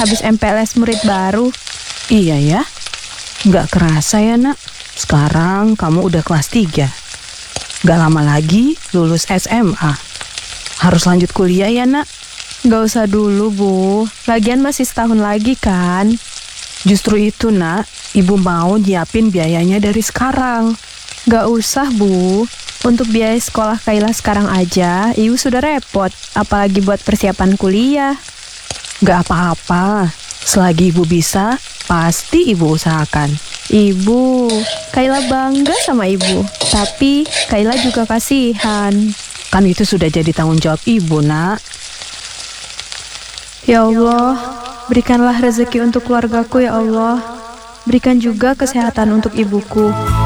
habis MPLS murid baru. Iya ya, nggak kerasa ya nak, sekarang kamu udah kelas 3. Gak lama lagi lulus SMA. Harus lanjut kuliah ya nak? Gak usah dulu, Bu. Lagian masih setahun lagi kan? Justru itu nak, ibu mau nyiapin biayanya dari sekarang. Gak usah, Bu. Untuk biaya sekolah Kayla sekarang aja, Ibu sudah repot. Apalagi buat persiapan kuliah. Gak apa-apa, selagi ibu bisa, pasti ibu usahakan. Ibu, Kayla bangga sama Ibu. Tapi Kayla juga kasihan. Kan itu sudah jadi tanggung jawab ibu nak. Ya Allah, berikanlah rezeki untuk keluargaku ya Allah. Berikan juga kesehatan untuk ibuku.